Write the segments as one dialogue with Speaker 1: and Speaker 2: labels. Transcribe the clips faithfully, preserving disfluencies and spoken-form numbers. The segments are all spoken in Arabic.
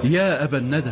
Speaker 1: يا أبا الندى،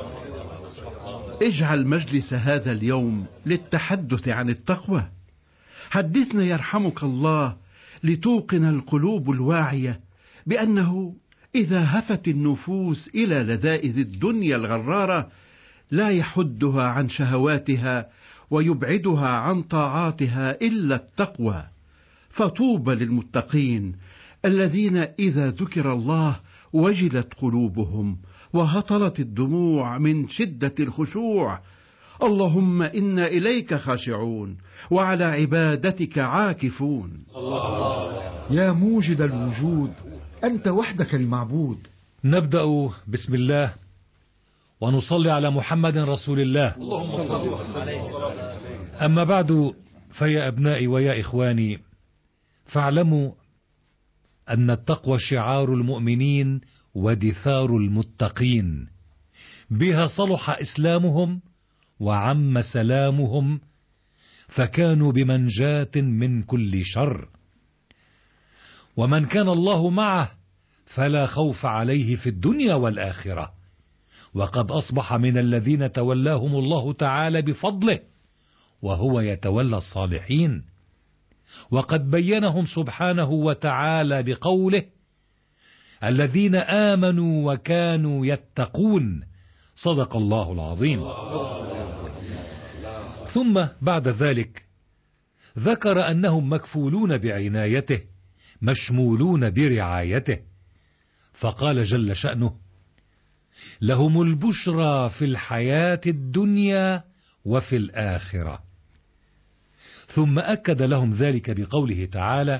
Speaker 1: اجعل مجلس هذا اليوم للتحدث عن التقوى. حدثنا يرحمك الله لتوقن القلوب الواعية بأنه إذا هفت النفوس إلى لذائذ الدنيا الغرارة لا يحدها عن شهواتها ويبعدها عن طاعاتها إلا التقوى. فطوبى للمتقين الذين إذا ذكر الله وجلت قلوبهم وهطلت الدموع من شدة الخشوع. اللهم إنا إليك خاشعون وعلى عبادتك عاكفون.
Speaker 2: يا موجد الوجود، أنت وحدك المعبود.
Speaker 3: نبدأ بسم الله ونصلي على محمد رسول الله. أما بعد، فيا أبنائي ويا إخواني، فاعلموا أن التقوى شعار المؤمنين ودثار المتقين، بها صلح إسلامهم وعم سلامهم، فكانوا بمنجاة من كل شر. ومن كان الله معه فلا خوف عليه في الدنيا والآخرة، وقد أصبح من الذين تولاهم الله تعالى بفضله، وهو يتولى الصالحين. وقد بينهم سبحانه وتعالى بقوله: الذين آمنوا وكانوا يتقون. صدق الله العظيم. ثم بعد ذلك ذكر أنهم مكفولون بعنايته، مشمولون برعايته، فقال جل شأنه: لهم البشرى في الحياة الدنيا وفي الآخرة. ثم أكد لهم ذلك بقوله تعالى: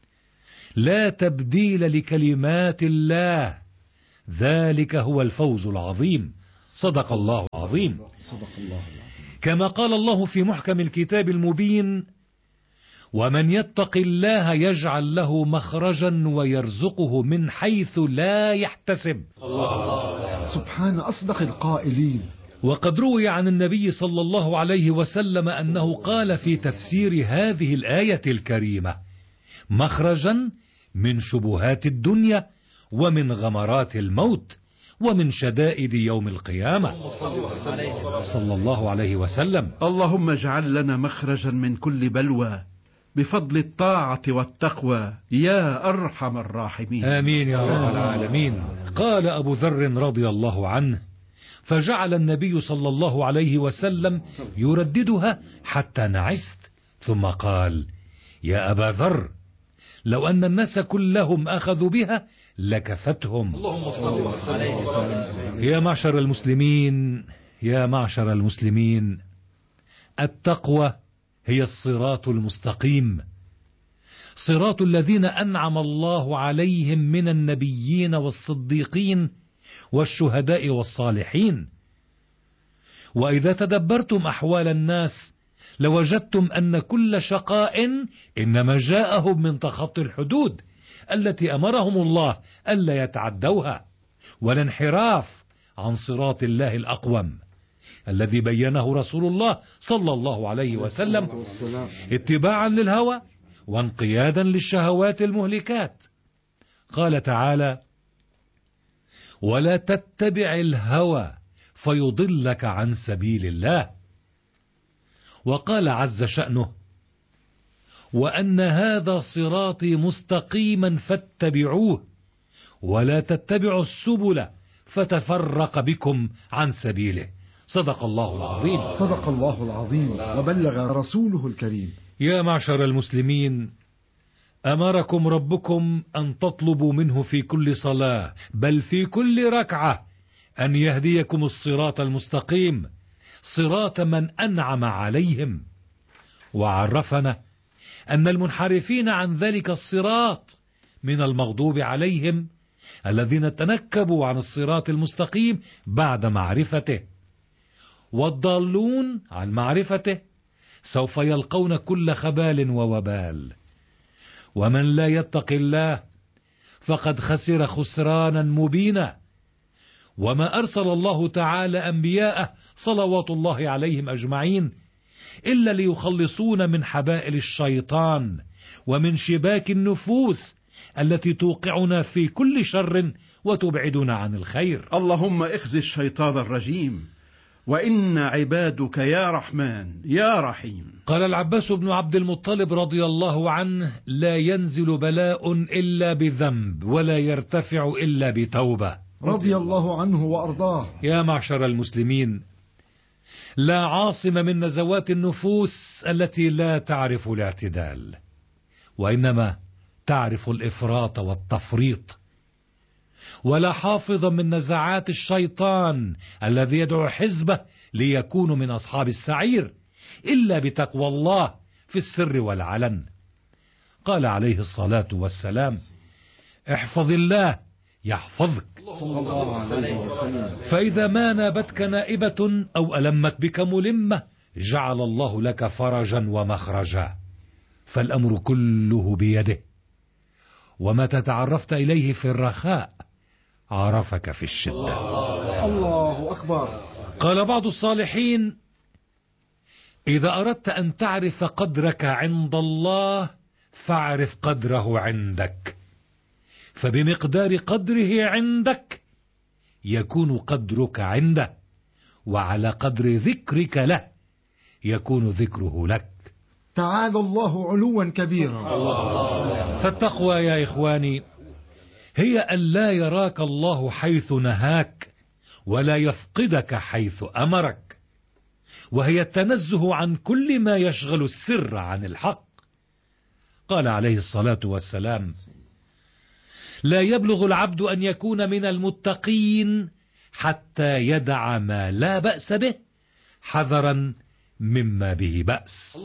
Speaker 3: لا تبديل لكلمات الله، ذلك هو الفوز العظيم. صدق الله العظيم.
Speaker 2: صدق الله العظيم.
Speaker 3: كما قال الله في محكم الكتاب المبين: ومن يتق الله يجعل له مخرجا ويرزقه من حيث لا يحتسب.
Speaker 2: الله. سبحان أصدق القائلين.
Speaker 3: وقد روي عن النبي صلى الله عليه وسلم أنه قال في تفسير هذه الآية الكريمة: مخرجا من شبهات الدنيا ومن غمرات الموت ومن شدائد يوم القيامة. صلى الله عليه وسلم.
Speaker 1: اللهم اجعل لنا مخرجا من كل بلوى بفضل الطاعة والتقوى يا أرحم الراحمين.
Speaker 3: آمين يا رب العالمين. قال أبو ذر رضي الله عنه: فجعل النبي صلى الله عليه وسلم يرددها حتى نعست، ثم قال: يا أبا ذر، لو أن الناس كلهم أخذوا بها لكفتهم. اللهم صل وسلم. يا معشر المسلمين، يا معشر المسلمين، التقوى هي الصراط المستقيم، صراط الذين أنعم الله عليهم من النبيين والصديقين والشهداء والصالحين. وإذا تدبرتم أحوال الناس لوجدتم أن كل شقاء إنما جاءهم من تخطي الحدود التي أمرهم الله ألا يتعدوها، والانحراف عن صراط الله الأقوم الذي بينه رسول الله صلى الله عليه وسلم اتباعا للهوى وانقيادا للشهوات المهلكات. قال تعالى: ولا تتبع الهوى فيضلك عن سبيل الله. وقال عز شأنه: وأن هذا صراطي مستقيما فاتبعوه ولا تتبعوا السبل فتفرق بكم عن سبيله. صدق الله العظيم.
Speaker 2: صدق الله العظيم وبلغ رسوله الكريم.
Speaker 3: يا معشر المسلمين، أمركم ربكم أن تطلبوا منه في كل صلاة بل في كل ركعة أن يهديكم الصراط المستقيم، صراط من أنعم عليهم. وعرفنا أن المنحرفين عن ذلك الصراط من المغضوب عليهم الذين تنكبوا عن الصراط المستقيم بعد معرفته، والضالون عن معرفته سوف يلقون كل خبال ووبال. ومن لا يتق الله فقد خسر خسرانا مبينا. وما أرسل الله تعالى أنبياءه صلوات الله عليهم أجمعين إلا ليخلصون من حبائل الشيطان ومن شباك النفوس التي توقعنا في كل شر وتبعدنا عن الخير.
Speaker 1: اللهم اخزي الشيطان الرجيم، وإن عبادك يا رحمن يا رحيم.
Speaker 3: قال العباس بن عبد المطلب رضي الله عنه: لا ينزل بلاء إلا بذنب، ولا يرتفع إلا بتوبة.
Speaker 2: رضي الله عنه وأرضاه.
Speaker 3: يا معشر المسلمين، لا عاصم من نزوات النفوس التي لا تعرف الاعتدال، وإنما تعرف الإفراط والتفريط، ولا حافظ من نزعات الشيطان الذي يدعو حزبه ليكونوا من أصحاب السعير إلا بتقوى الله في السر والعلن. قال عليه الصلاة والسلام: احفظ الله يحفظك. فإذا ما نابتك نائبة أو ألمت بك ملمة جعل الله لك فرجا ومخرجا، فالأمر كله بيده، ومتى تعرفت إليه في الرخاء عرفك في الشدة.
Speaker 2: الله أكبر.
Speaker 3: قال بعض الصالحين: إذا أردت أن تعرف قدرك عند الله فاعرف قدره عندك، فبمقدار قدره عندك يكون قدرك عنده، وعلى قدر ذكرك له يكون ذكره لك.
Speaker 2: تعالى الله علوا كبيرا.
Speaker 3: فالتقوى يا إخواني هي أن لا يراك الله حيث نهاك، ولا يفقدك حيث أمرك، وهي التنزه عن كل ما يشغل السر عن الحق. قال عليه الصلاة والسلام: لا يبلغ العبد أن يكون من المتقين حتى يدع ما لا بأس به حذرا مما به بأس.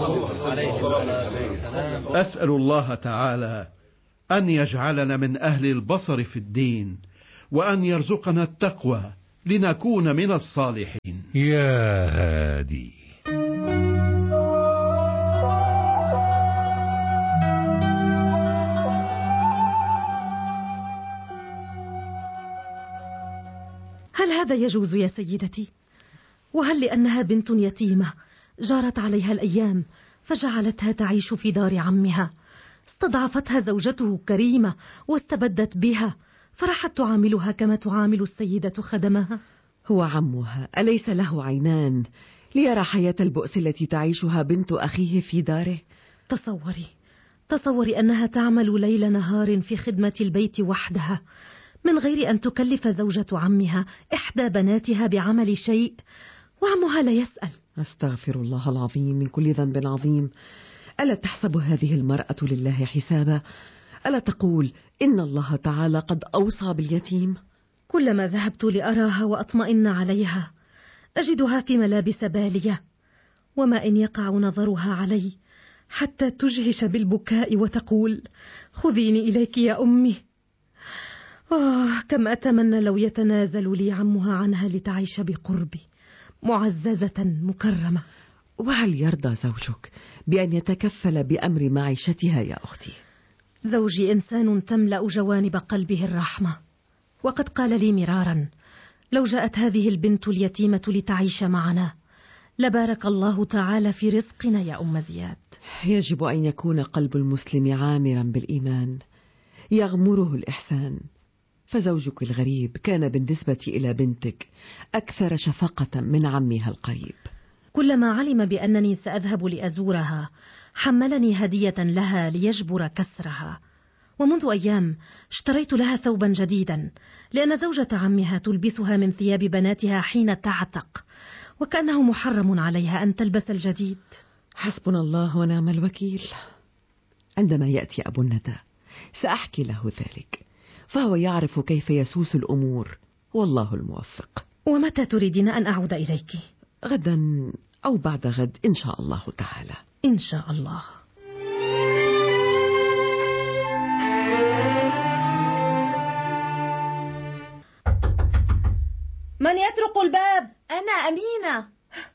Speaker 1: أسأل الله تعالى أن يجعلنا من أهل البصر في الدين، وأن يرزقنا التقوى لنكون من الصالحين.
Speaker 3: يا هادي.
Speaker 4: هل هذا يجوز يا سيدتي؟ وهل لأنها بنت يتيمة جارت عليها الأيام فجعلتها تعيش في دار عمها، استضعفتها زوجته كريمة واستبدت بها، فرحت تعاملها كما تعامل السيدة خدمها؟
Speaker 5: هو عمها أليس له عينان ليرى حياة البؤس التي تعيشها بنت أخيه في داره؟
Speaker 4: تصوري تصوري أنها تعمل ليل نهار في خدمة البيت وحدها، من غير أن تكلف زوجة عمها إحدى بناتها بعمل شيء، وعمها لا يسأل.
Speaker 5: أستغفر الله العظيم من كل ذنب عظيم. ألا تحسب هذه المرأة لله حسابا؟ ألا تقول إن الله تعالى قد أوصى باليتيم؟
Speaker 4: كلما ذهبت لأراها وأطمئن عليها أجدها في ملابس بالية، وما إن يقع نظرها علي حتى تجهش بالبكاء وتقول: خذيني إليك يا أمي. آه كم أتمنى لو يتنازل لي عمها عنها لتعيش بقربي معززة مكرمة.
Speaker 5: وهل يرضى زوجك بأن يتكفل بأمر معيشتها يا أختي؟
Speaker 4: زوجي إنسان تملأ جوانب قلبه الرحمة، وقد قال لي مرارا: لو جاءت هذه البنت اليتيمة لتعيش معنا لبارك الله تعالى في رزقنا يا أم زياد.
Speaker 5: يجب أن يكون قلب المسلم عامرا بالإيمان يغمره الإحسان، فزوجك الغريب كان بالنسبة إلى بنتك أكثر شفقة من عمها القريب.
Speaker 4: كلما علم بأنني سأذهب لأزورها حملني هدية لها ليجبر كسرها، ومنذ أيام اشتريت لها ثوبا جديدا، لأن زوجة عمها تلبسها من ثياب بناتها حين تعتق، وكأنه محرم عليها أن تلبس الجديد.
Speaker 5: حسبنا الله ونعم الوكيل. عندما يأتي أبو الندى سأحكي له ذلك، فهو يعرف كيف يسوس الأمور، والله الموفق.
Speaker 4: ومتى تريدين أن أعود إليك؟
Speaker 5: غدا أو بعد غد إن شاء الله تعالى.
Speaker 4: إن شاء الله. من يطرق الباب؟
Speaker 6: أنا أمينة.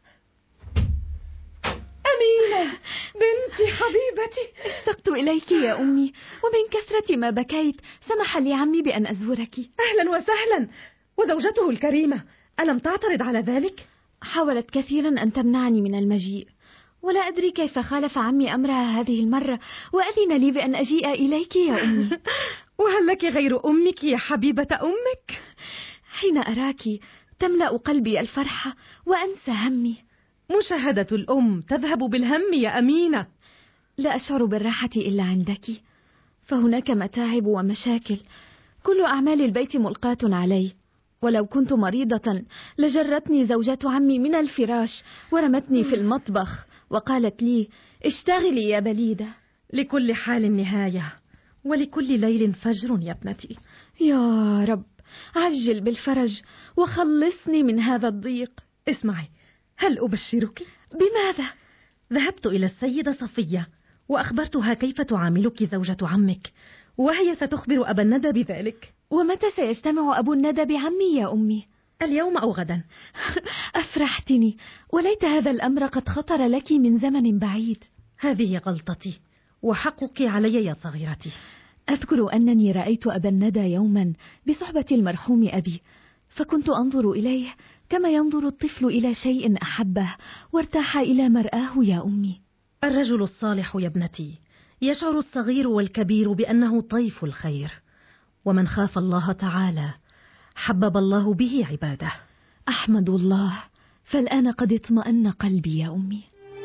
Speaker 4: أمينة بنتي حبيبتي،
Speaker 6: اشتقت إليك يا أمي، ومن كثرة ما بكيت سمح لي عمي بأن أزورك.
Speaker 4: أهلا وسهلا. وزوجته الكريمة ألم تعترض على ذلك؟
Speaker 6: حاولت كثيرا أن تمنعني من المجيء، ولا أدري كيف خالف عمي أمرها هذه المرة وأذن لي بأن أجيء إليك يا أمي.
Speaker 4: وهل لك غير أمك يا حبيبة أمك؟
Speaker 6: حين أراك تملأ قلبي الفرحة وأنسى همي.
Speaker 4: مشاهدة الأم تذهب بالهم يا أمينة.
Speaker 6: لا أشعر بالراحة إلا عندك، فهناك متاعب ومشاكل، كل أعمال البيت ملقاة علي، ولو كنت مريضة لجرتني زوجة عمي من الفراش ورمتني في المطبخ وقالت لي اشتغلي يا بليدة.
Speaker 4: لكل حال نهاية ولكل ليل فجر يا ابنتي.
Speaker 6: يا رب عجل بالفرج وخلصني من هذا الضيق.
Speaker 4: اسمعي، هل أبشرك؟
Speaker 6: بماذا؟
Speaker 4: ذهبت إلى السيدة صفية وأخبرتها كيف تعاملك زوجة عمك، وهي ستخبر أبا الندى بذلك.
Speaker 6: ومتى سيجتمع أبو الندى بعمي يا أمي؟
Speaker 4: اليوم أو غدا.
Speaker 6: أفرحتني، وليت هذا الأمر قد خطر لك من زمن بعيد.
Speaker 4: هذه غلطتي وحقك علي يا صغيرتي.
Speaker 6: أذكر أنني رأيت أبا الندى يوما بصحبة المرحوم أبي، فكنت أنظر إليه كما ينظر الطفل إلى شيء أحبه وارتاح إلى مرآه يا أمي.
Speaker 4: الرجل الصالح يا ابنتي يشعر الصغير والكبير بأنه طيف الخير، ومن خاف الله تعالى حبب الله به عباده.
Speaker 6: أحمد الله، فالآن قد اطمأن قلبي يا أمي.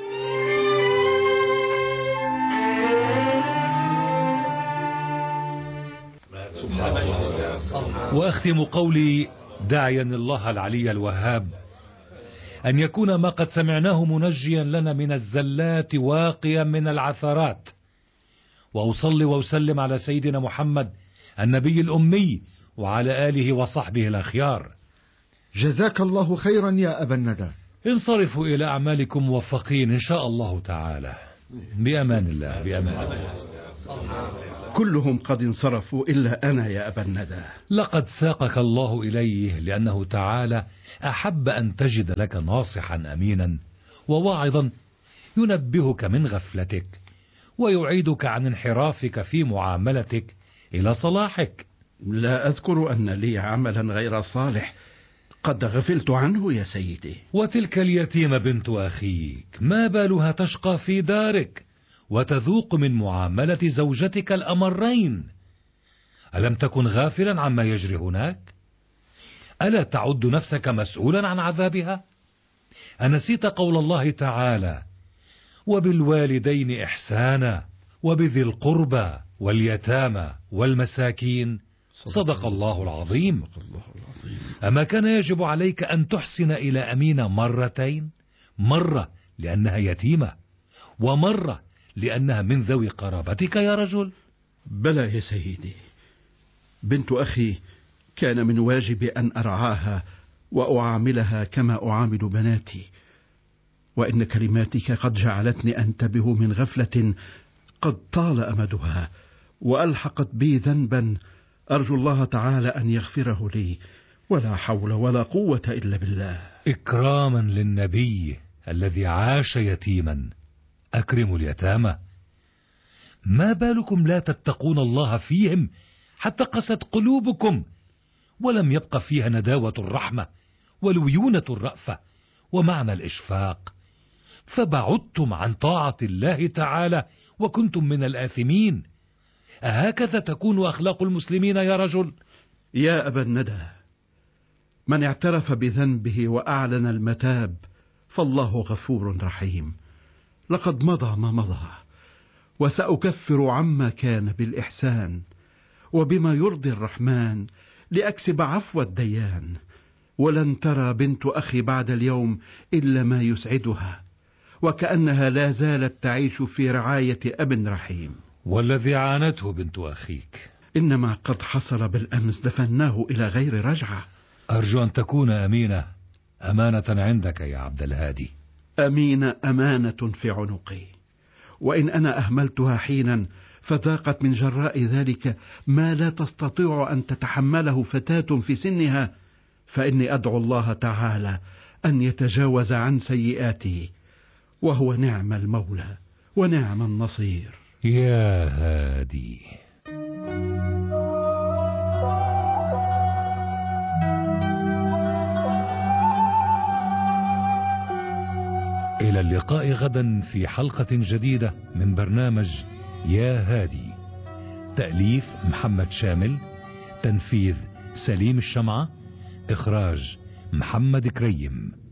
Speaker 3: وأختم قولي داعيا الله العلي الوهاب أن يكون ما قد سمعناه منجيا لنا من الزلات واقيا من العثرات، وأصلي وأسلم على سيدنا محمد النبي الأمي وعلى آله وصحبه الأخيار.
Speaker 2: جزاك الله خيرا يا أبا الندى.
Speaker 3: انصرفوا إلى أعمالكم موفقين إن شاء الله تعالى. بأمان الله بأمان الله.
Speaker 1: كلهم قد انصرفوا إلا أنا يا أبا الندى.
Speaker 3: لقد ساقك الله إليه لأنه تعالى أحب أن تجد لك ناصحا أمينا وواعظا ينبهك من غفلتك ويعيدك عن انحرافك في معاملتك إلى صلاحك.
Speaker 1: لا أذكر أن لي عملا غير صالح قد غفلت عنه يا سيدي.
Speaker 3: وتلك اليتيمة بنت أخيك ما بالها تشقى في دارك وتذوق من معاملة زوجتك الأمرين؟ ألم تكن غافلا عما يجري هناك؟ ألا تعد نفسك مسؤولا عن عذابها؟ أنسيت قول الله تعالى وبالوالدين إحسانا وبذي القربى واليتامى والمساكين؟ صدق الله العظيم. أما كان يجب عليك أن تحسن إلى أمينة مرتين، مرة لأنها يتيمة ومرة لأنها من ذوي قرابتك يا رجل؟
Speaker 1: بلى يا سيدي، بنت أخي كان من واجب أن أرعاها وأعاملها كما أعامل بناتي، وإن كلماتك قد جعلتني أنتبه من غفلة قد طال أمدها وألحقت بي ذنبا أرجو الله تعالى أن يغفره لي، ولا حول ولا قوة إلا بالله.
Speaker 3: إكراما للنبي الذي عاش يتيما أكرموا اليتامى. ما بالكم لا تتقون الله فيهم حتى قست قلوبكم ولم يبق فيها نداوة الرحمة ولويونة الرأفة ومعنى الإشفاق، فبعدتم عن طاعة الله تعالى وكنتم من الآثمين. أهكذا تكون أخلاق المسلمين يا رجل؟
Speaker 1: يا أبا الندى، من اعترف بذنبه وأعلن المتاب فالله غفور رحيم. لقد مضى ما مضى وسأكفر عما كان بالإحسان وبما يرضي الرحمن لأكسب عفو الديان، ولن ترى بنت أخي بعد اليوم إلا ما يسعدها، وكأنها لا زالت تعيش في رعاية أب رحيم.
Speaker 3: والذي عانته بنت أخيك
Speaker 1: إنما قد حصل بالأمس دفناه إلى غير رجعة.
Speaker 3: أرجو أن تكون أمينة أمانة عندك يا عبد الهادي.
Speaker 1: أمينة أمانة في عنقي، وإن أنا أهملتها حينا فذاقت من جراء ذلك ما لا تستطيع أن تتحمله فتاة في سنها، فإني أدعو الله تعالى أن يتجاوز عن سيئاتي، وهو نعم المولى ونعم النصير.
Speaker 3: يا هادي. إلى اللقاء غدا في حلقة جديدة من برنامج يا هادي. تأليف محمد شامل، تنفيذ سليم الشمعة، إخراج محمد كريم.